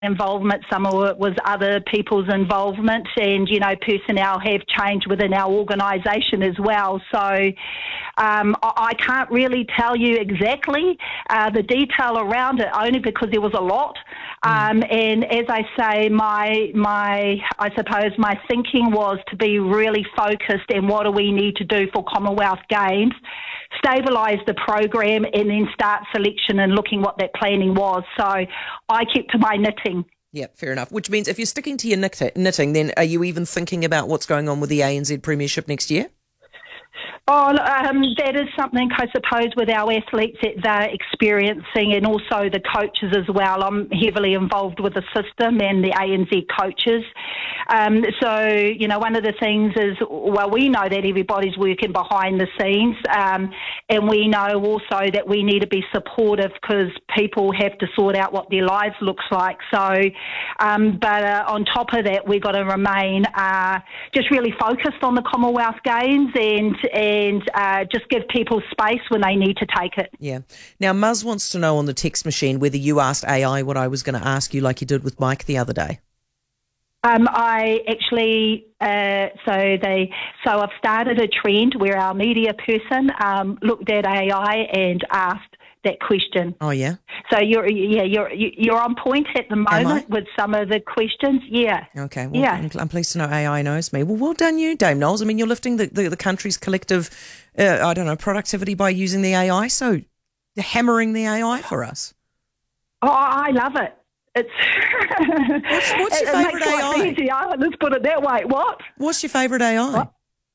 involvement, some of it was other people's involvement, and personnel have changed within our organisation as well. So I can't really tell you exactly the detail around it, only because there was a lot. And as I say, I suppose my thinking was to be really focused in what do we need to do for Commonwealth Games, stabilise the program, and then start selection and looking what that planning was. So I kept to my knitting. Yeah, fair enough. Which means if you're sticking to your knitting, then are you even thinking about what's going on with the ANZ Premiership next year? Oh, that is something, I suppose, with our athletes that they're experiencing, and also the coaches as well. I'm heavily involved with the system and the ANZ coaches. So, one of the things is, well, we know that everybody's working behind the scenes, and we know also that we need to be supportive because people have to sort out what their lives looks like. So, but on top of that, we've got to remain just really focused on the Commonwealth Games and just give people space when they need to take it. Yeah. Now, Muzz wants to know on the text machine whether you asked AI what I was going to ask you like you did with Mike the other day. I actually, so I've started a trend where our media person looked at AI and asked that question. Oh, yeah? So you're on point at the moment with some of the questions. Yeah. Okay. Well, yeah. I'm pleased to know AI knows me. Well done you, Dame Knowles. I mean, you're lifting the country's collective, productivity by using the AI. So you're hammering the AI for us. Oh, I love it. It's what's your favourite AI? Easier. Let's put it that way. What? What's your favourite AI? What?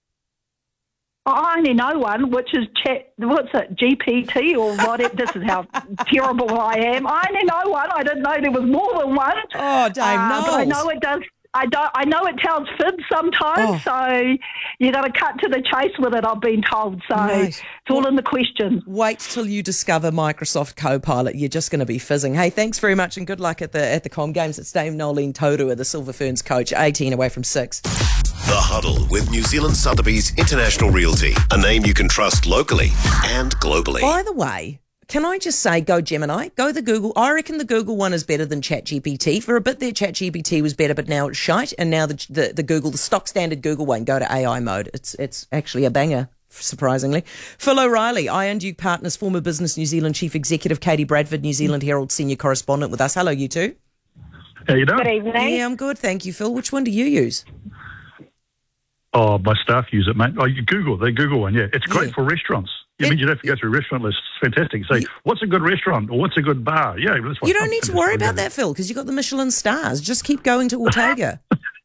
I only know one, which is GPT or what? This is how terrible I am. I only know one. I didn't know there was more than one. Oh, Dame Knowles. But I know it does. I know it tells fibs sometimes, so you got to cut to the chase with it, I've been told. So It's all in the question. Wait till you discover Microsoft Copilot. You're just going to be fizzing. Hey, thanks very much and good luck at the Com Games. It's Dame Nolene Taurua, the Silver Ferns coach, 18 away from 6. The Huddle with New Zealand Sotheby's International Realty, a name you can trust locally and globally. By the way, can I just say, go Gemini, go the Google. I reckon the Google one is better than ChatGPT. For a bit there, ChatGPT was better, but now it's shite. And now the Google, the stock standard Google one, go to AI mode. It's actually a banger, surprisingly. Phil O'Reilly, Iron Duke Partners, former Business New Zealand Chief Executive, Katie Bradford, New Zealand Herald Senior Correspondent with us. Hello, you two. How you doing? Good evening. Yeah, I'm good, thank you, Phil. Which one do you use? Oh, my staff use it, mate. Oh, the Google one, yeah. It's great for restaurants. You don't have to go through a restaurant list. It's fantastic. Say, what's a good restaurant or what's a good bar? Yeah, that's what you don't need to worry about that, Phil, because you've got the Michelin stars. Just keep going to Ortega.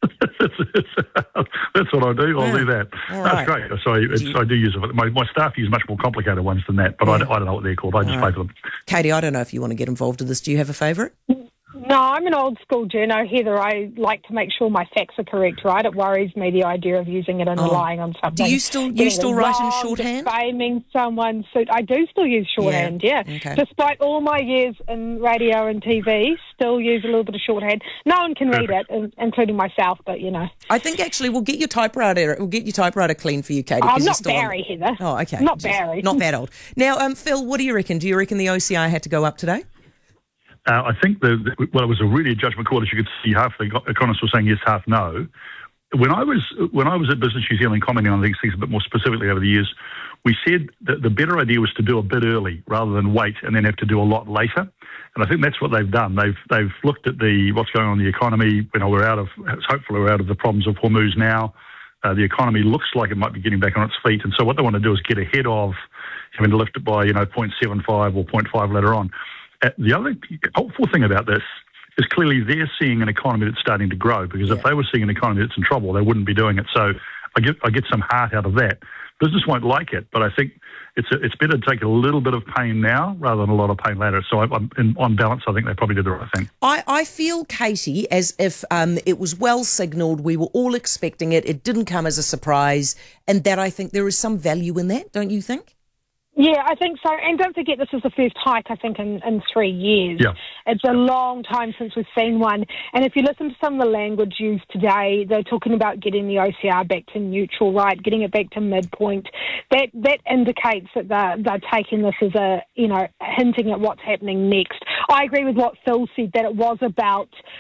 That's what I do. I'll do that. Right. That's great. So I do use it. My staff use much more complicated ones than that, but I don't know what they're called. I just pay for them. Katie, I don't know if you want to get involved with this. Do you have a favourite? No, I'm an old school journo, Heather. I like to make sure my facts are correct, right? It worries me, the idea of using it and relying on something. Do you still write in shorthand? Defaming someone's suit. I do still use shorthand, yeah. Okay. Despite all my years in radio and TV, still use a little bit of shorthand. No one can read it, including myself, but, I think actually we'll get your typewriter clean for you, Katie. I'm not Barry, Heather. Oh, okay. Not Barry. Not that old. Now, Phil, what do you reckon? Do you reckon the OCI had to go up today? I think it was a judgment call. As you could see, half the economists were saying yes, half no. When I was at Business New Zealand commenting on these things a bit more specifically over the years, we said that the better idea was to do a bit early rather than wait and then have to do a lot later. And I think that's what they've done. They've looked at what's going on in the economy. Hopefully we're out of the problems of Hormuz now. The economy looks like it might be getting back on its feet. And so what they want to do is get ahead of having to lift it by 0.75 or 0.5 later on. The other helpful thing about this is clearly they're seeing an economy that's starting to grow, because if they were seeing an economy that's in trouble, they wouldn't be doing it. So I get some heart out of that. Business won't like it, but I think it's better to take a little bit of pain now rather than a lot of pain later. So on balance, I think they probably did the right thing. I feel, Katie, as if it was well signalled. We were all expecting it. It didn't come as a surprise, and that I think there is some value in that, don't you think? Yeah, I think so. And don't forget, this is the first hike, I think, in 3 years. Yeah. It's a long time since we've seen one. And if you listen to some of the language used today, they're talking about getting the OCR back to neutral, right, getting it back to midpoint. That indicates that they're taking this as hinting at what's happening next. I agree with what Phil said, that it was about